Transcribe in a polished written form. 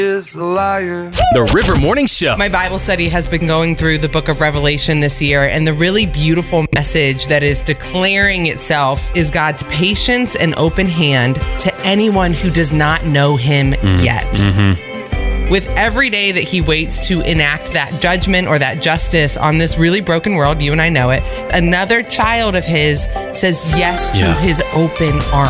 is a liar. The River Morning Show. My Bible study has been going through the book of Revelation this year, and the really beautiful message that is declaring itself is God's patience and open hand to anyone who does not know him yet. With every day that he waits to enact that judgment or that justice on this really broken world, you and I know it, another child of his says yes to his open arms.